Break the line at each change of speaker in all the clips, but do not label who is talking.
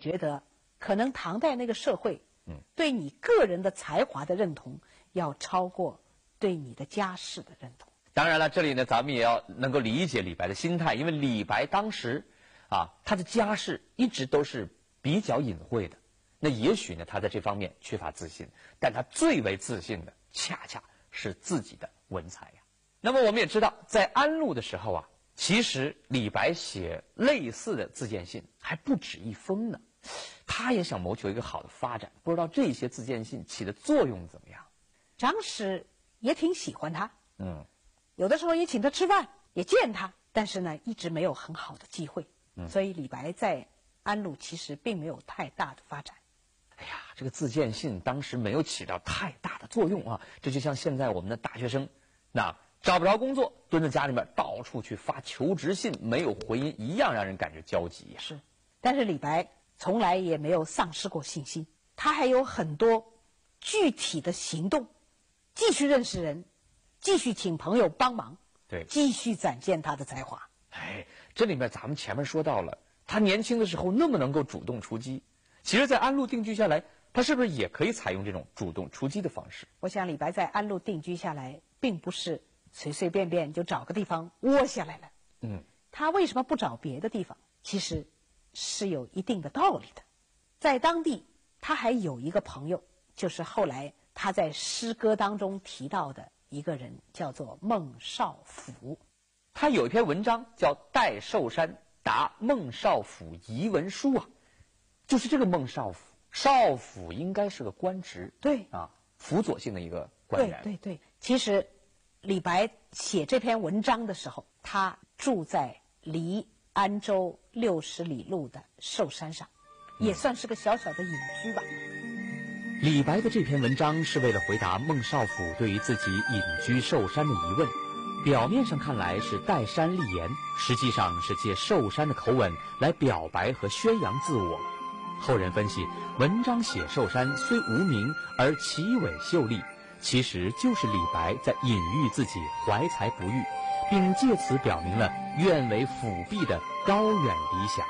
觉得可能唐代那个社会，对你个人的才华的认同要超过对你的家世的认同。
当然了，这里呢，咱们也要能够理解李白的心态，因为李白当时他的家世一直都是比较隐晦的。那也许呢，他在这方面缺乏自信，但他最为自信的，恰恰是自己的文采呀。那么我们也知道，在安陆的时候啊，其实李白写类似的自荐信还不止一封呢。他也想谋求一个好的发展，不知道这些自荐信起的作用怎么样？
长史也挺喜欢他，有的时候也请他吃饭，也见他，但是呢，一直没有很好的机会，所以李白在安陆其实并没有太大的发展。
哎呀，这个自荐信当时没有起到太大的作用啊，这就像现在我们的大学生，那找不着工作，蹲在家里面到处去发求职信，没有回音一样，让人感觉焦急呀。
是，但是李白从来也没有丧失过信心，他还有很多具体的行动，继续认识人，继续请朋友帮忙，
对，
继续展现他的才华。
哎，这里面咱们前面说到了，他年轻的时候那么能够主动出击，其实在安陆定居下来，他是不是也可以采用这种主动出击的方式？
我想李白在安陆定居下来，并不是随随便便就找个地方窝下来了。他为什么不找别的地方？其实是有一定的道理的。在当地，他还有一个朋友，就是后来他在诗歌当中提到的一个人，叫做孟少府。
他有一篇文章叫《代寿山答孟少府遗文书》啊，就是这个孟少府，少府应该是个官职，
对
辅佐性的一个官员。
对，其实李白写这篇文章的时候，他住在离安州60里路的寿山上，也算是个小小的隐居吧。
李白的这篇文章是为了回答孟少府对于自己隐居寿山的疑问，表面上看来是代山立言，实际上是借寿山的口吻来表白和宣扬自我。后人分析，文章写寿山虽无名而奇伟秀丽，其实就是李白在隐喻自己怀才不遇，并借此表明了愿为辅弼的高远理想。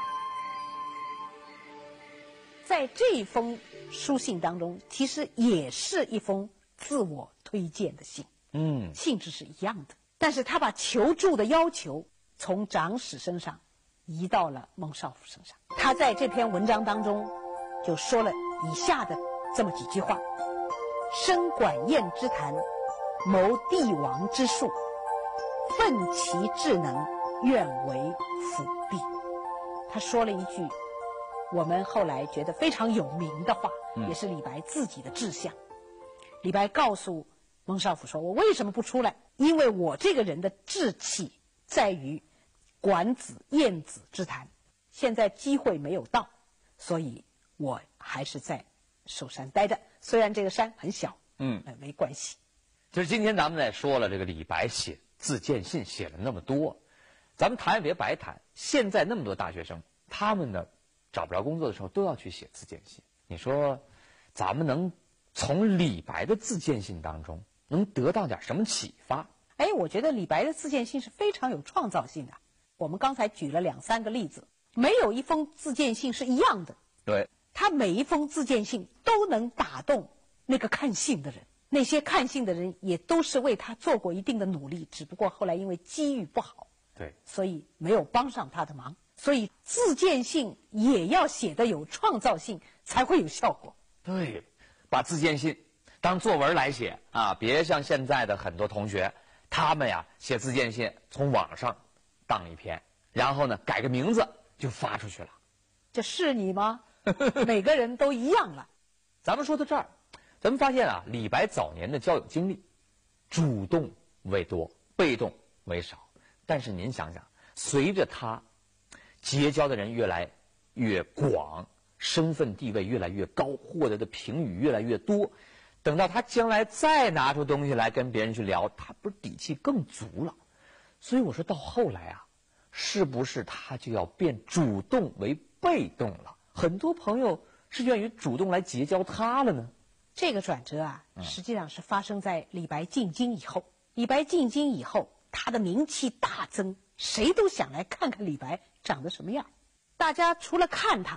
在这封书信当中，其实也是一封自我推荐的信，性质是一样的，但是他把求助的要求从长史身上移到了孟少府身上。他在这篇文章当中就说了以下的这么几句话：生管晏之谈，谋帝王之术，奋其智能，愿为辅弼。他说了一句我们后来觉得非常有名的话，也是李白自己的志向。李白告诉孟少府说，我为什么不出来？因为我这个人的志气在于管子晏子之谈，现在机会没有到，所以我还是在寿山待着，虽然这个山很小，没关系。
就是今天咱们在说了这个李白写自荐信写了那么多，咱们谈也别白谈，现在那么多大学生，他们呢找不着工作的时候都要去写自荐信，你说咱们能从李白的自荐信当中能得到点什么启发？
我觉得李白的自荐信是非常有创造性的。我们刚才举了2、3个例子，没有一封自荐信是一样的。
对，
他每一封自荐信都能打动那个看信的人，那些看信的人也都是为他做过一定的努力，只不过后来因为机遇不好，
对，
所以没有帮上他的忙。所以自荐信也要写得有创造性，才会有效果。
对，把自荐信当作文来写啊，别像现在的很多同学，他们呀写自荐信从网上当一篇，然后呢改个名字就发出去了。
这是你吗？每个人都一样了。
咱们说到这儿，咱们发现啊，李白早年的交友经历，主动为多，被动为少。但是您想想，随着他结交的人越来越广，身份地位越来越高，获得的评语越来越多，等到他将来再拿出东西来跟别人去聊，他不是底气更足了？所以我说到后来啊，是不是他就要变主动为被动了？很多朋友是愿意主动来结交他了呢？
这个转折啊，实际上是发生在李白进京以后。李白进京以后，他的名气大增，谁都想来看看李白长得什么样。大家除了看他，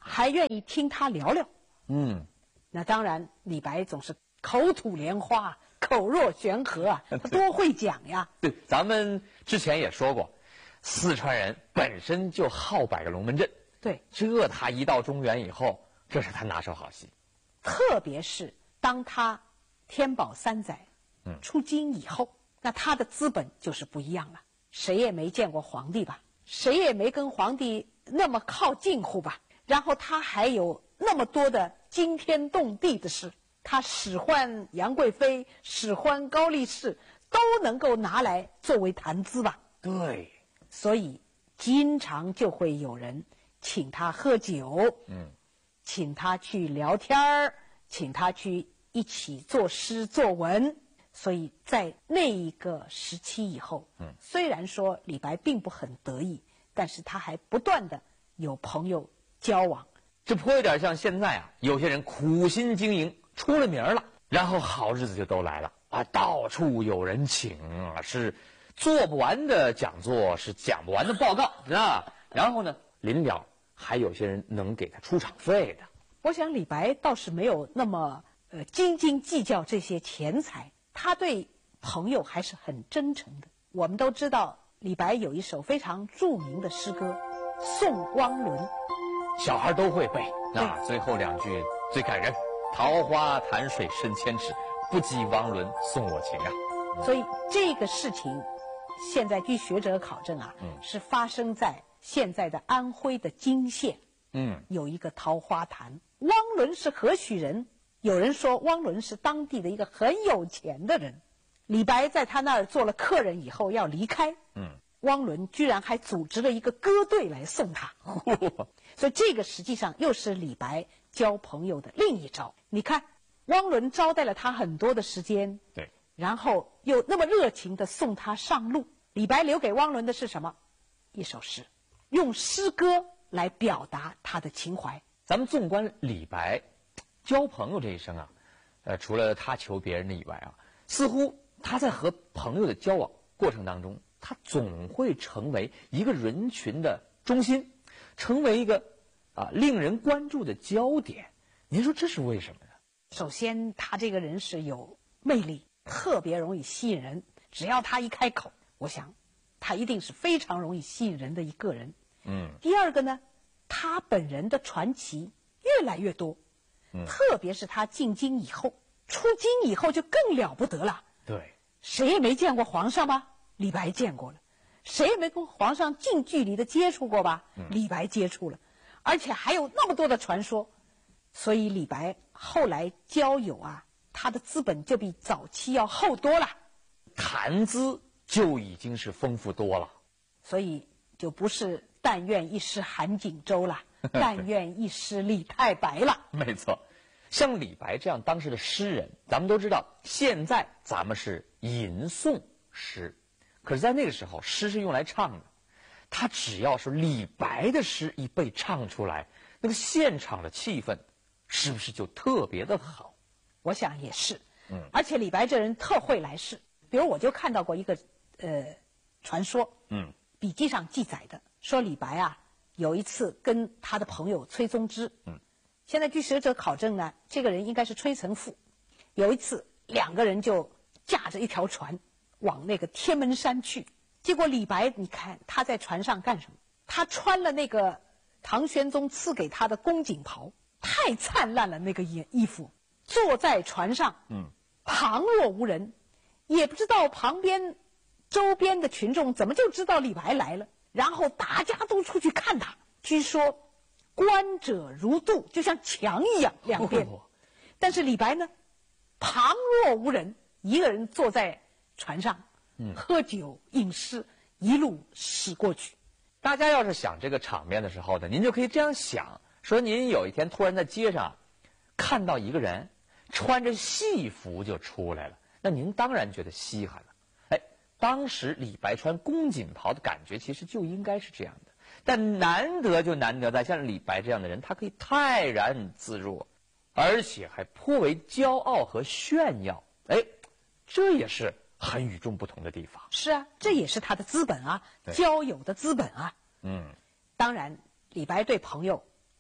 还愿意听他聊聊。那当然，李白总是口吐莲花，口若悬河啊，他多会讲呀。
对，咱们之前也说过，四川人本身就好摆个龙门阵。
对，
这他一到中原以后，这是他拿手好戏。
特别是当他天宝3载出京以后，那他的资本就是不一样了。谁也没见过皇帝吧？谁也没跟皇帝那么靠近乎吧？然后他还有那么多的惊天动地的事，他使唤杨贵妃，使唤高力士，都能够拿来作为谈资吧？
对，
所以经常就会有人请他喝酒，请他去聊天儿，请他去一起作诗作文。所以在那一个时期以后，虽然说李白并不很得意，但是他还不断的有朋友交往。
这颇有点像现在啊，有些人苦心经营，出了名了，然后好日子就都来了啊，到处有人请啊，是做不完的讲座，是讲不完的报告啊。然后呢，临了还有些人能给他出场费的。
我想李白倒是没有那么斤斤计较这些钱财，他对朋友还是很真诚的。我们都知道李白有一首非常著名的诗歌《送汪伦》，
小孩都会背啊，最后2句最感人：桃花潭水深千尺，不及汪伦送我情啊。
所以这个事情现在据学者考证啊，是发生在现在的安徽的泾县，有一个桃花潭。汪伦是何许人？有人说汪伦是当地的一个很有钱的人。李白在他那儿做了客人以后要离开，汪伦居然还组织了一个歌队来送他。所以这个实际上又是李白交朋友的另一招。你看，汪伦招待了他很多的时间，
对，
然后又那么热情地送他上路。李白留给汪伦的是什么？一首诗，用诗歌来表达他的情怀。
咱们纵观李白交朋友这一生啊，除了他求别人的以外啊，似乎他在和朋友的交往过程当中，他总会成为一个人群的中心，成为一个令人关注的焦点。您说这是为什么呢？
首先，他这个人是有魅力，特别容易吸引人。只要他一开口，我想他一定是非常容易吸引人的一个人。第二个呢，他本人的传奇越来越多，特别是他进京以后，出京以后就更了不得了。
对，
谁也没见过皇上吧？李白见过了。谁也没跟皇上近距离的接触过吧？李白接触了，而且还有那么多的传说。所以李白后来交友啊，他的资本就比早期要厚多了，
谈资就已经是丰富多了。
所以就不是但愿一时韩景周了，但愿一时李太白了。
没错，像李白这样当时的诗人，咱们都知道，现在咱们是吟诵诗，可是在那个时候，诗是用来唱的。他只要是李白的诗一被唱出来，那个现场的气氛是不是就特别的好？
我想也是。而且李白这人特会来事。比如我就看到过一个传说，笔记上记载的，说李白啊有一次跟他的朋友崔宗之，现在据学者考证呢，这个人应该是崔岑父。有一次2个人就驾着一条船往那个天门山去，结果李白你看他在船上干什么？他穿了那个唐玄宗赐给他的宫锦袍，太灿烂了那个衣服，坐在船上，旁若无人，也不知道旁边周边的群众怎么就知道李白来了，然后大家都出去看他。据说观者如渡，就像墙一样两边。但是李白呢，旁若无人，一个人坐在船上，喝酒饮诗，一路驶过去。
大家要是想这个场面的时候呢，您就可以这样想，说您有一天突然在街上看到一个人穿着戏服就出来了，那您当然觉得稀罕了。当时李白穿宫锦袍的感觉其实就应该是这样的，但难得就难得在像李白这样的人，他可以泰然自若，而且还颇为骄傲和炫耀。这也是很与众不同的地方。
是啊，这也是他的资本啊，交友的资本啊。当然李白对朋友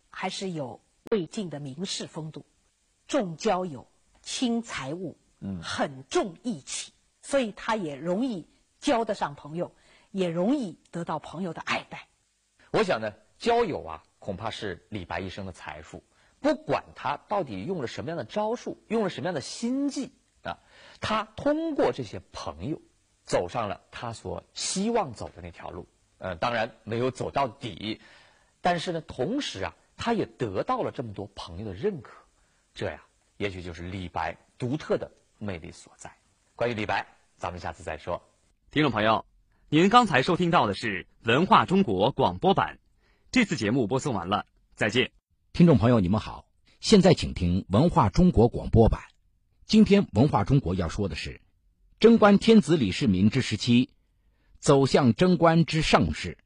还是有魏晋的名士风度，重交友，轻财物，很重义气，所以他也容易交得上朋友，也容易得到朋友的爱戴。
我想呢，交友啊，恐怕是李白一生的财富。不管他到底用了什么样的招数，用了什么样的心计啊，他通过这些朋友，走上了他所希望走的那条路。当然没有走到底，但是呢，同时啊，他也得到了这么多朋友的认可。这呀，也许就是李白独特的魅力所在。关于李白，咱们下次再说。
听众朋友，您刚才收听到的是文化中国广播版。这次节目播送完了，再见。
听众朋友，你们好，现在请听文化中国广播版。今天文化中国要说的是贞观天子李世民之17，走向贞观之盛世。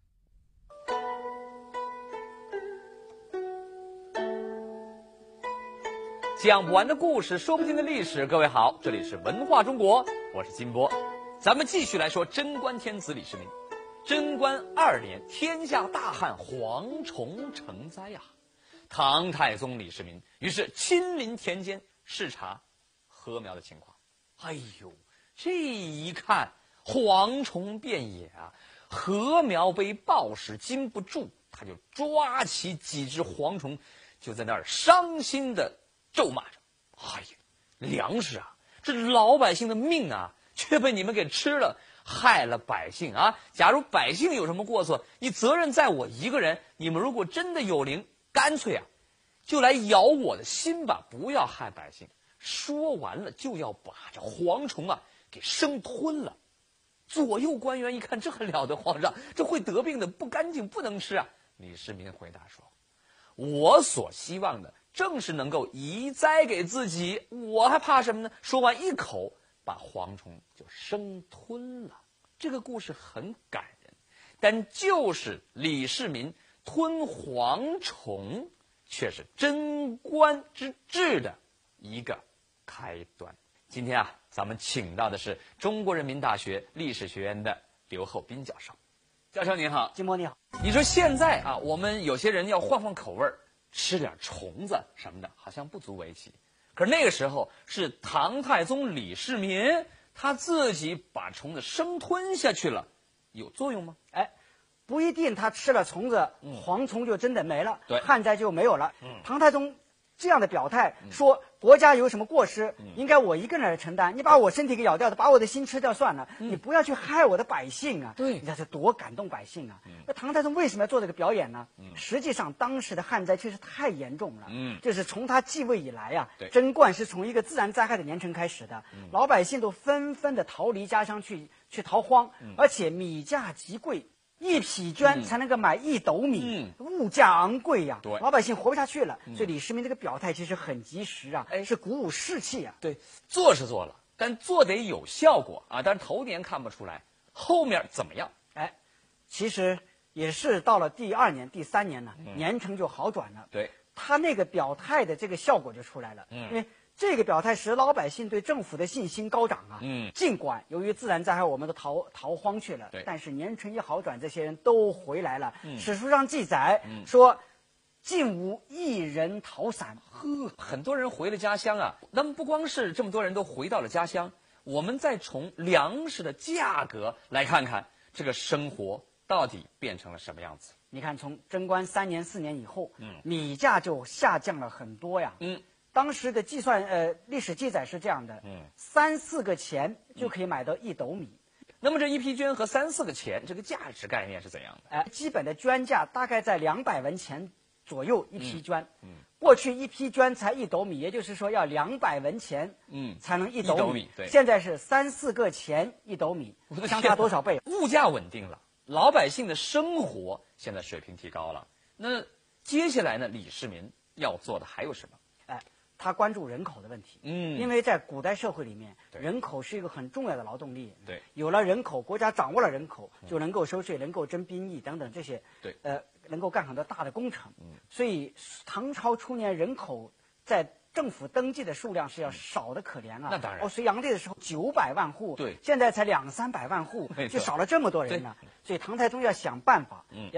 讲不完的故事，说不尽的历史。各位好，这里是文化中国，我是金波。咱们继续来说贞观天子李世民。贞观2年，天下大旱，蝗虫成灾呀。唐太宗李世民于是亲临田间视察禾苗的情况。哎呦，这一看蝗虫遍野啊，禾苗被暴食禁不住，他就抓起几只蝗虫，就在那儿伤心的咒骂着：哎呀，粮食啊，这老百姓的命啊，却被你们给吃了，害了百姓啊！假如百姓有什么过错，你责任在我一个人。你们如果真的有灵，干脆啊，就来咬我的心吧，不要害百姓。说完了，就要把这蝗虫啊给生吞了。左右官员一看，这很了得，皇上，这会得病的，不干净，不能吃啊。李世民回答说：我所希望的正是能够移灾给自己，我还怕什么呢？说完一口把蝗虫就生吞了。这个故事很感人，但就是李世民吞蝗虫，却是贞观之治的一个开端。今天啊，咱们请到的是中国人民大学历史学院的刘厚斌教授。教授您好。
金波你好。
你说现在啊，我们有些人要换换口味儿，吃点虫子什么的，好像不足为奇。可是那个时候是唐太宗李世民他自己把虫子生吞下去了，有作用吗？
不一定他吃了虫子，蝗虫就真的没了，
对，
旱灾就没有了。唐太宗这样的表态说，国家有什么过失，应该我一个人来承担。你把我身体给咬掉的，把我的心吃掉算了，你不要去害我的百姓啊！
对，
你看这多感动百姓啊！那唐太宗为什么要做这个表演呢？实际上当时的旱灾确实太严重了，就是从他继位以来啊，贞观是从一个自然灾害的年成开始的，老百姓都纷纷的逃离家乡去逃荒，而且米价极贵。1匹绢才能够买1斗米，物价昂贵呀，老百姓活不下去了。所以李世民这个表态其实很及时啊，是鼓舞士气啊。
对，做是做了，但做得有效果啊。但是头年看不出来，后面怎么样？
其实也是到了第2年、第3年呢，年成就好转了。
对，
他那个表态的这个效果就出来了。因为这个表态使老百姓对政府的信心高涨啊。尽管由于自然灾害我们都逃荒去了，但是年成一好转，这些人都回来了。史书上记载说，竟无一人逃散。
很多人回了家乡啊。那么不光是这么多人都回到了家乡，我们再从粮食的价格来看看这个生活到底变成了什么样子。
你看，从贞观3年、4年以后，米价就下降了很多呀。当时的计算，历史记载是这样的：3、4个钱就可以买到1斗米。
那么这1匹绢和3、4个钱，这个价值概念是怎样的？
基本的绢价大概在200文钱左右1匹绢。过去1匹绢才1斗米，也就是说要200文钱，才能1斗米。
对，
现在是3、4个钱1斗米，相差多少倍？
物价稳定了，老百姓的生活现在水平提高了。那接下来呢？李世民要做的还有什么？
他关注人口的问题，因为在古代社会里面，人口是一个很重要的劳动力。有了人口，国家掌握了人口，就能够收税，能够征兵役等等这些，能够干很多大的工程。所以唐朝初年人口在政府登记的数量是要少的可怜啊。
那当然，
隋炀帝的时候900万户，现在才200-300万户，就少了这么多人呢。所以唐太宗要想办法，要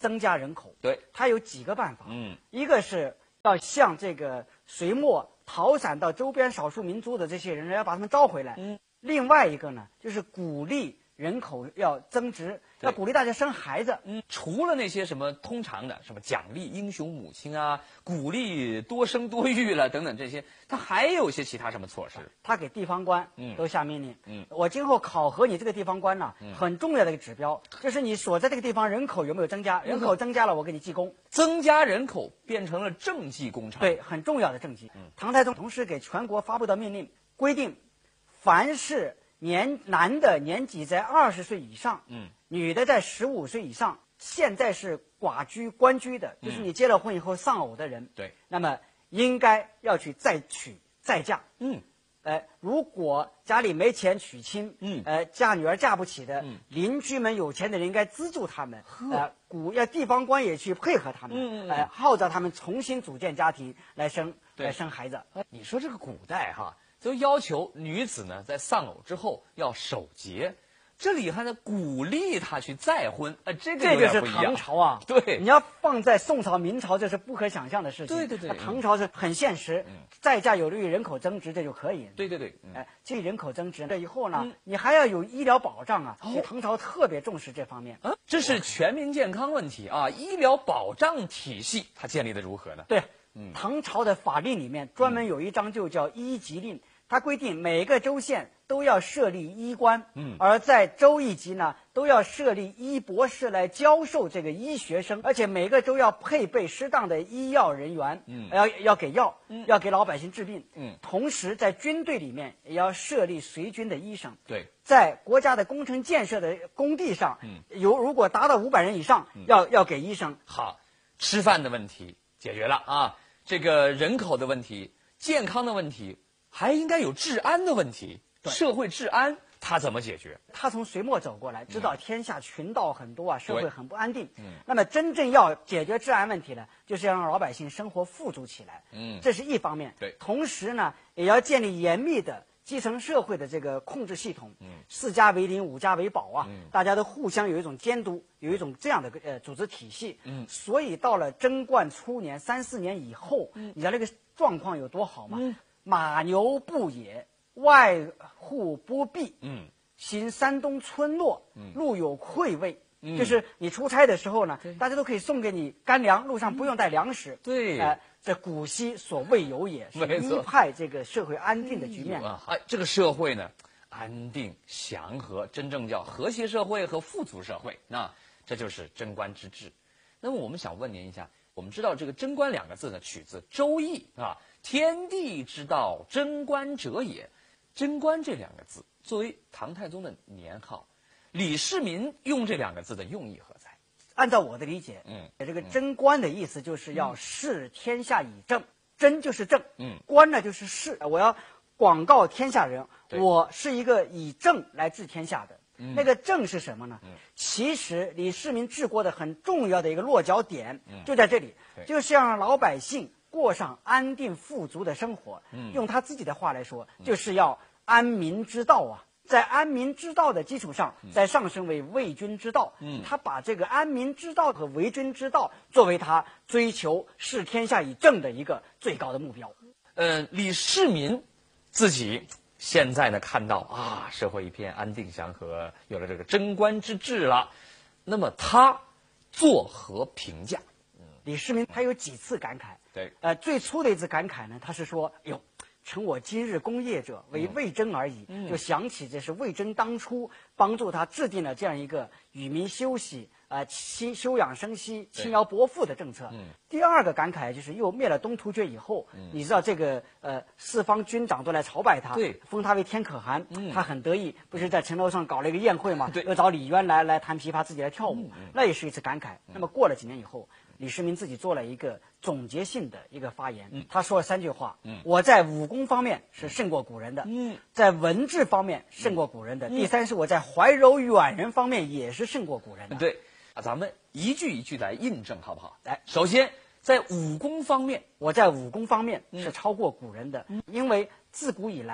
增加人口。
对，
他有几个办法。一个是要向这个隋末逃散到周边少数民族的这些人，要把他们招回来。另外一个呢，就是鼓励人口要增值，要鼓励大家生孩子。
除了那些什么通常的什么奖励英雄母亲啊，鼓励多生多育了等等这些，他还有一些其他什么措施？
他给地方官都下命令。我今后考核你这个地方官呢，很重要的一个指标就是你所在这个地方人口有没有增加，人口增加了我给你记功。
增加人口变成了政绩工程。
对，很重要的政绩。唐太宗同时给全国发布的命令规定，凡是男的年纪在20岁以上，女的在15岁以上，现在是寡居官居的，就是你结了婚以后丧偶的人，
对，
那么应该要去再娶再嫁。如果家里没钱娶亲，嫁女儿嫁不起的，邻居们有钱的人应该资助他们，要地方官也去配合他们，号召他们重新组建家庭来生孩子。
你说这个古代哈，就要求女子呢在丧偶之后要守节，这里还在鼓励她去再婚，这个有点不一样。
这就是唐朝啊，
对，
你要放在宋朝、明朝，这是不可想象的事情。
对，
唐朝是很现实，再嫁有利于人口增值，这就可以。
对，
至于人口增值这以后呢，你还要有医疗保障啊。唐朝特别重视这方面。
这是全民健康问题啊，医疗保障体系它建立的如何呢？
对，唐朝的法令里面专门有一章就叫医籍令。它规定每个州县都要设立医官，而在州一级呢，都要设立医博士来教授这个医学生，而且每个州要配备适当的医药人员，要给药，要给老百姓治病，同时在军队里面也要设立随军的医生，
对，
在国家的工程建设的工地上，如果达到500人以上，要给医生。
好，吃饭的问题解决了啊，这个人口的问题、健康的问题。还应该有治安的问题，社会治安他怎么解决？
他从隋末走过来，知道天下群盗很多啊，社会很不安定。那么真正要解决治安问题呢，就是要让老百姓生活富足起来。这是一方面。
对，
同时呢，也要建立严密的基层社会的这个控制系统。4家为邻，5家为保啊，大家都互相有一种监督，有一种这样的组织体系。所以到了贞观初年3、4年以后，你知道那个状况有多好吗？马牛不野，外户不闭。行山东村落，路有馈味。就是你出差的时候呢，大家都可以送给你干粮，路上不用带粮食。
对，
这古稀所未有也，是一派这个社会安定的局面。
这个社会呢，安定祥和，真正叫和谐社会和富足社会。那这就是贞观之治。那么我们想问您一下，我们知道这个贞观2个字呢，取自《周易》啊。天地之道，贞观者也。贞观这2个字作为唐太宗的年号，李世民用这2个字的用意何在？
按照我的理解，这个贞观的意思就是要视天下以正，贞就是正，观呢就是视。我要广告天下人，我是一个以正来治天下的。那个正是什么呢？其实李世民治国的很重要的一个落脚点就在这里，就是要让老百姓过上安定富足的生活。用他自己的话来说，就是要安民之道啊。在安民之道的基础上，再上升为为君之道。他把这个安民之道和为君之道作为他追求视天下以正的一个最高的目标。
李世民自己现在呢看到啊，社会一片安定祥和，有了这个贞观之治了，那么他作何评价？
李世民他有几次感慨。
对，
最初的一次感慨呢，他是说：“哟，成我今日功业者，为魏征而已。”就想起这是魏征当初帮助他制定了这样一个与民休息、休养生息、轻徭薄赋的政策。第二个感慨就是又灭了东突厥以后，你知道这个四方军长都来朝拜他，封他为天可汗，他很得意，不是在城楼上搞了一个宴会嘛？又找李渊来弹琵琶，自己来跳舞，那也是一次感慨。那么过了几年以后，李世民自己做了一个总结性的一个发言，他说了3句话：我在武功方面是胜过古人的，在文治方面胜过古人的，第3是我在怀柔远人方面也是胜过古人的。
对，咱们一句一句来印证好不好？首先在武功方面，
我在武功方面是超过古人的，因为自古以来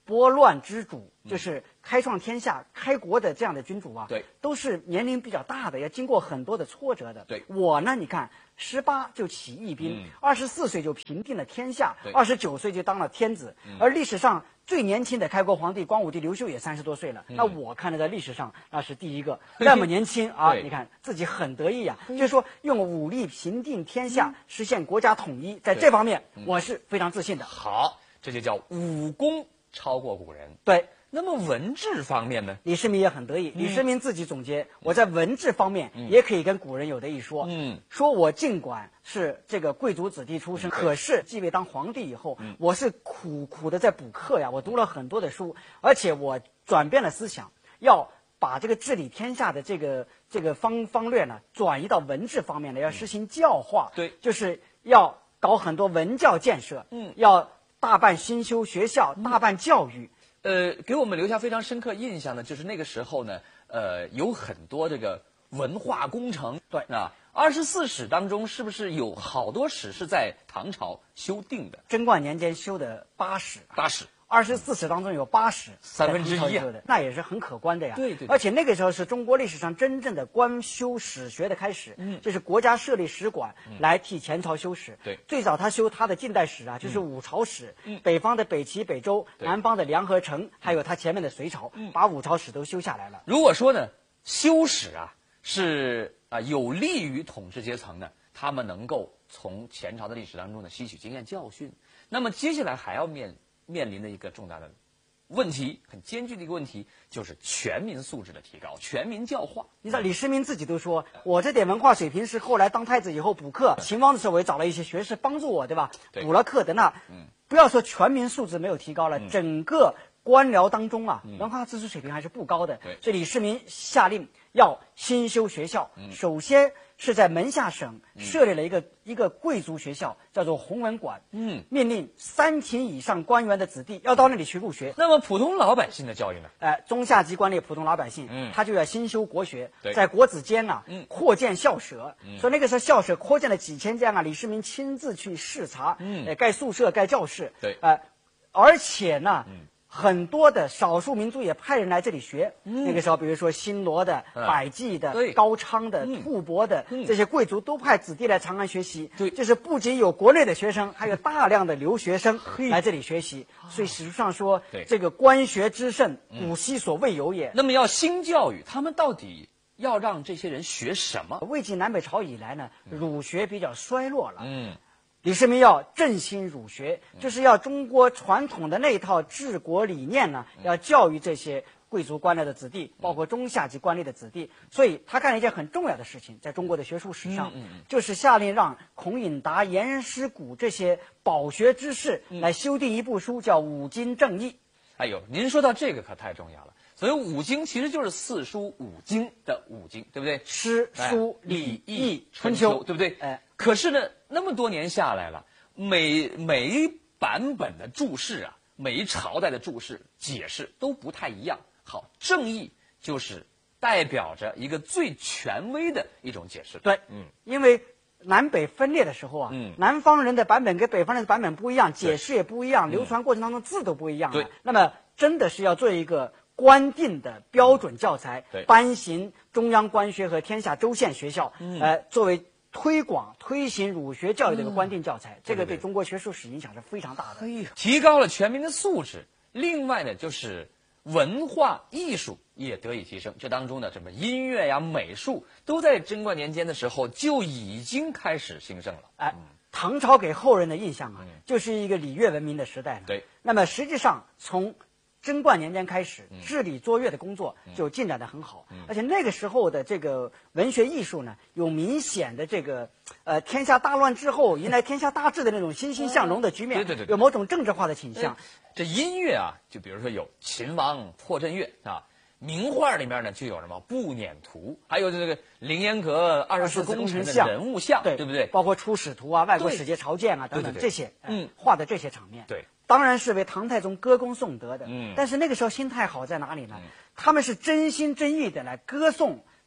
拨乱之主，就是开创天下、开国的这样的君主啊，
对，
都是年龄比较大的，要经过很多的挫折的。
对，
我呢，你看18就起义兵，24岁就平定了天下，29岁就当了天子，而历史上最年轻的开国皇帝光武帝刘秀也30多岁了。那我看着在历史上那是第一个，那么年轻啊，你看自己很得意啊，就是说用武力平定天下，实现国家统一，在这方面我是非常自信的。
好，这就叫武功超过古人。
对。
那么文治方面呢？
李世民也很得意。李世民自己总结，我在文治方面也可以跟古人有的一说。说我尽管是这个贵族子弟出身，可是继位当皇帝以后，我是苦苦的在补课呀。我读了很多的书，而且我转变了思想，要把这个治理天下的这个方略呢，转移到文治方面呢，要实行教化。
对，
就是要搞很多文教建设。要大办新修学校，大办教育。
给我们留下非常深刻印象的，就是那个时候呢，有很多这个文化工程。
对
啊，24史当中是不是有好多史是在唐朝修订的？
贞观年间修的8史
，8史
，24史当中有8史
，1/3
修的，那也是很可观的呀。
对。
而且那个时候是中国历史上真正的官修史学的开始。就是国家设立史馆来替前朝修史。
对，
最早他修他的近代史啊，就是五朝史。北方的北齐、北周，南方的梁和陈，还有他前面的隋朝，把五朝史都修下来了。
如果说呢，修史啊是有利于统治阶层呢，他们能够从前朝的历史当中呢吸取经验教训。那么接下来还要面临的一个重大的问题，很艰巨的一个问题，就是全民素质的提高，全民教化。
你知道李世民自己都说，我这点文化水平是后来当太子以后补课，秦王的时候我也找了一些学士帮助我，对吧？补了课的那，不要说全民素质没有提高了，整个官僚当中啊，文化知识水平还是不高的。所以李世民下令要新修学校，首先是在门下省设立了一个贵族学校，叫做弘文馆。命令3品以上官员的子弟要到那里去入学。
那么普通老百姓的教育呢？
中下级官吏、普通老百姓，他就要新修国学，
对，
在国子监啊，扩建校舍。所以那个时候校舍扩建了几千间啊，李世民亲自去视察，盖宿舍、盖教室。
对，
而且呢。很多的少数民族也派人来这里学。那个时候，比如说新罗的、百济的、高昌的、吐蕃的这些贵族都派子弟来长安学习。
对，
就是不仅有国内的学生，还有大量的留学生来这里学习。所以史书上说，这个官学之盛，古稀所未有也。
那么要新教育，他们到底要让这些人学什么？
魏晋南北朝以来呢，儒学比较衰落了。李世民要振兴儒学，就是要中国传统的那一套治国理念呢，要教育这些贵族官僚的子弟，包括中下级官吏的子弟。所以他干了一件很重要的事情，在中国的学术史上，就是下令让孔颖达、颜师师古这些饱学之士来修订一部书，叫《五经正义》。
哎呦，您说到这个可太重要了。所以五经其实就是四书五经的五经，对不对？
诗、书、礼、易、春
秋，对不对？可是呢，那么多年下来了，每一版本的注释啊，每一朝代的注释解释都不太一样。好，正义就是代表着一个最权威的一种解释。
对，因为南北分裂的时候啊，南方人的版本跟北方人的版本不一样，解释也不一样，流传过程当中字都不一样。
对，
那么真的是要做一个官定的标准教材，颁行中央官学和天下州县学校，作为推广推行儒学教育的一个官定教材，这个对中国学术史影响是非常大的。
提高了全民的素质，另外呢，就是文化艺术也得以提升。这当中呢，什么音乐呀、美术，都在贞观年间的时候就已经开始兴盛了。
唐朝给后人的印象啊，就是一个礼乐文明的时代了。
对，
那么实际上从贞观年间开始，治理作乐的工作就进展得很好，而且那个时候的这个文学艺术呢，有明显的这个天下大乱之后迎来天下大治的那种欣欣向荣的局面，
对，
有某种政治化的倾向。
这音乐啊，就比如说有秦王破阵乐啊，名画里面呢就有什么步辇图，还有这个凌烟阁24功臣的人物像，对不对？
包括出使图啊、外国使节朝见啊等等这些，画的这些场面，
对。
当然是为唐太宗歌功颂德的，但是那个时候心态好在哪里呢？他们是真心真意的来歌颂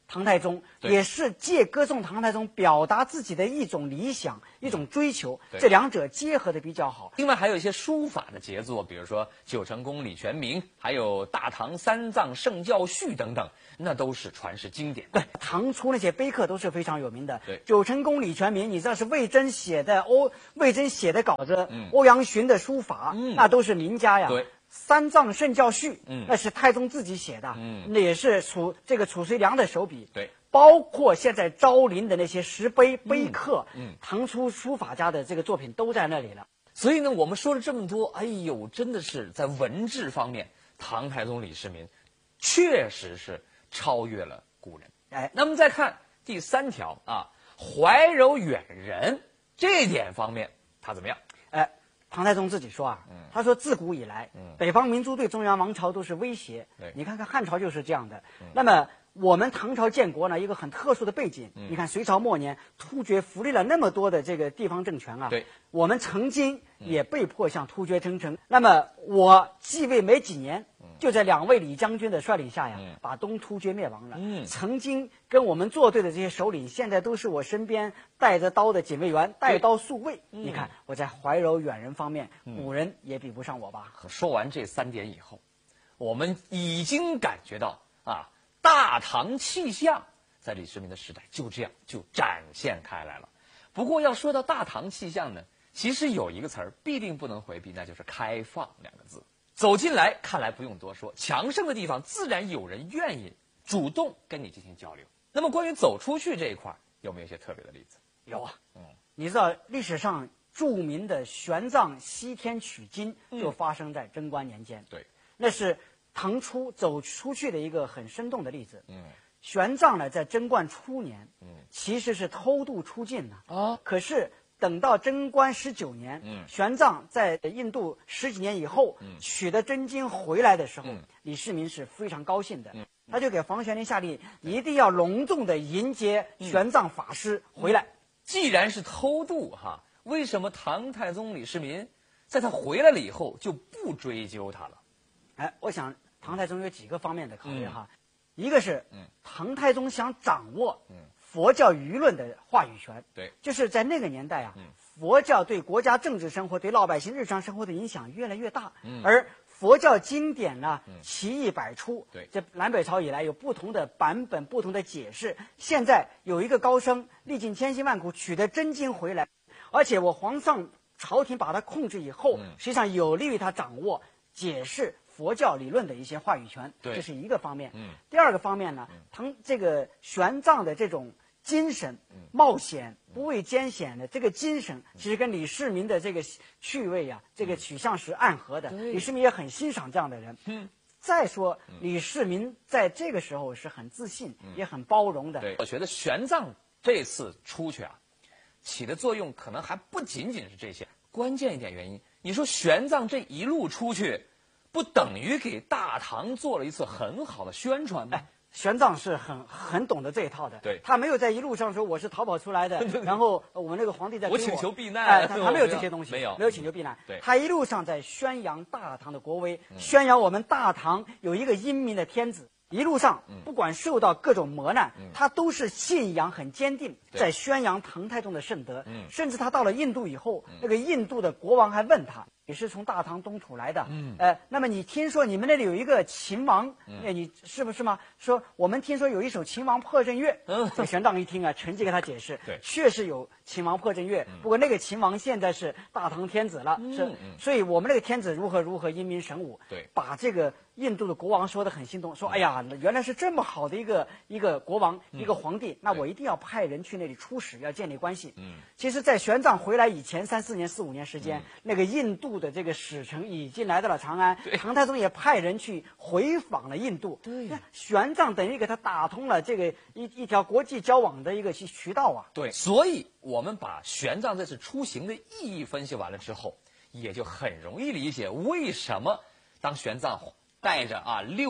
唐太宗，也是借歌颂唐太宗表达自己的一种理想、一种追求，这两者结合的比较好。
另外还有一些书法的杰作，比如说《九成宫李全名》，还有《大唐三藏圣教序》等等，那都是传世经典。
对，唐初那些碑刻都是非常有名的。
对，
《九成宫李全名》，你知道是魏征写的稿子，欧阳询的书法，那都是名家呀。
对。
三藏圣教序，那是太宗自己写的，那也是褚遂良的手笔。
对，
包括现在昭陵的那些石碑碑刻，唐初书法家的这个作品都在那里了。
所以呢，我们说了这么多，哎呦，真的是在文治方面，唐太宗李世民确实是超越了古人。
哎，
那么再看第3条啊，怀柔远人这点方面，他怎么样？
唐太宗自己说啊，他说自古以来，北方民族对中原王朝都是威胁。你看看汉朝就是这样的。那么我们唐朝建国呢，一个很特殊的背景。你看隋朝末年，突厥扶立了那么多的这个地方政权啊。
对，
我们曾经也被迫向突厥称臣。那么我继位没几年，就在2位李将军的率领下呀，把东突厥灭亡了。曾经跟我们作对的这些首领，现在都是我身边带着刀的警卫员，带刀宿卫。你看我在怀柔远人方面，古人也比不上我吧？
说完这3点以后，我们已经感觉到啊，大唐气象在李世民的时代就这样就展现开来了。不过要说到大唐气象呢，其实有一个词儿必定不能回避，那就是开放2个字。走进来，看来不用多说，强盛的地方自然有人愿意主动跟你进行交流。那么关于走出去这一块，有没有一些特别的例子？
有啊，你知道历史上著名的玄奘西天取经就发生在贞观年间。
对，
那是唐初走出去的一个很生动的例子。玄奘呢，在贞观初年，其实是偷渡出境的可是等到贞观19年，玄奘在印度10几年以后，取得真经回来的时候，李世民是非常高兴的，他就给房玄龄下令，一定要隆重的迎接玄奘法师回来。
既然是偷渡哈，为什么唐太宗李世民在他回来了以后就不追究他了？
我想唐太宗有几个方面的考虑哈，一个是唐太宗想掌握佛教舆论的话语权。
对，
就是在那个年代啊，佛教对国家政治生活、对老百姓日常生活的影响越来越大。而佛教经典呢，奇异百出。
对，
这南北朝以来有不同的版本、不同的解释。现在有一个高僧历尽千辛万苦取得真经回来，而且我皇上朝廷把他控制以后，实际上有利于他掌握解释佛教理论的一些话语权。这是一个方面。第二个方面呢，这个玄奘的这种精神，冒险不畏艰险的这个精神，其实跟李世民的这个趣味啊，这个取向是暗合的。李世民也很欣赏这样的人。再说李世民在这个时候是很自信，也很包容的。
对，我觉得玄奘这次出去啊，起的作用可能还不仅仅是这些，关键一点原因，你说玄奘这一路出去，不等于给大唐做了一次很好的宣传吗？
玄奘是很懂得这一套的。
对，
他没有在一路上说我是逃跑出来的，然后我们那个皇帝在
我请求避难，
他没有这些东西，
没有
请求避难。
对，
他一路上在宣扬大唐的国威，宣扬我们大唐有一个英明的天子。一路上不管受到各种磨难，他都是信仰很坚定，在宣扬唐太宗的圣德。甚至他到了印度以后，那个印度的国王还问他，你是从大唐东土来的，那么你听说你们那里有一个秦王，你是不是吗？说我们听说有一首秦王破阵乐。这玄奘一听啊，乘机给他解释，确实有秦王破阵乐，不过那个秦王现在是大唐天子了，所以我们那个天子如何英明神武，把这个印度的国王说得很心动，说哎呀，原来是这么好的一个国王，一个皇帝，那我一定要派人去那里出使，要建立关系。其实在玄奘回来以前3、4年、4、5年时间，那个印度的这个使臣已经来到了长安，唐太宗也派人去回访了印度。玄奘等于给他打通了这个一条国际交往的一个渠道啊。
对，所以我们把玄奘这次出行的意义分析完了之后，也就很容易理解为什么当玄奘带着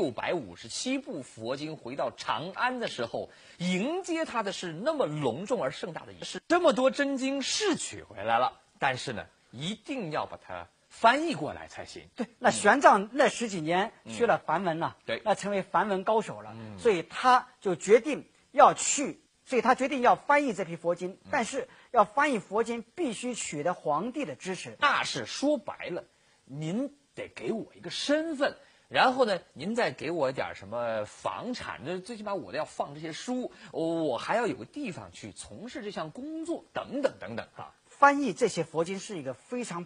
657部佛经回到长安的时候，迎接他的是那么隆重而盛大的仪式。这么多真经是取回来了，但是呢，一定要把它翻译过来才行。
对，那玄奘那10几年学了梵文了，那成为梵文高手了，所以他就决定要去，所以他决定要翻译这批佛经。但是要翻译佛经，必须取得皇帝的支持。
那是说白了，您得给我一个身份，然后呢，您再给我点什么房产，这最起码我要放这些书，我还要有个地方去从事这项工作，等等等等啊。
翻译这些佛经是一个非常